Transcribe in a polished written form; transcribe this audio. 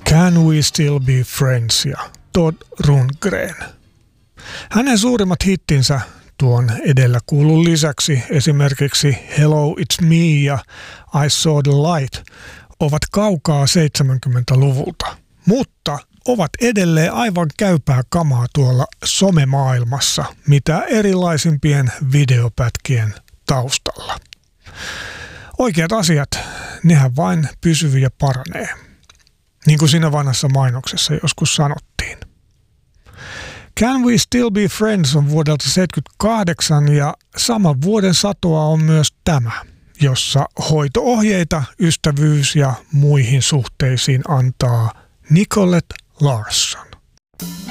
Can We Still Be Friends ja Todd Rundgren. Hänen suurimmat hittinsä tuon edellä kuulun lisäksi esimerkiksi Hello It's Me ja I Saw the Light ovat kaukaa 70-luvulta, mutta ovat edelleen aivan käypää kamaa tuolla somemaailmassa, mitä erilaisimpien videopätkien taustalla. Oikeat asiat, nehän vain pysyy ja paranee. Niin kuin siinä vanhassa mainoksessa joskus sanottiin. Can We Still Be Friends on vuodelta 1978 ja saman vuoden satoa on myös tämä, jossa hoito-ohjeita ystävyys- ja muihin suhteisiin antaa Nicolette Larson.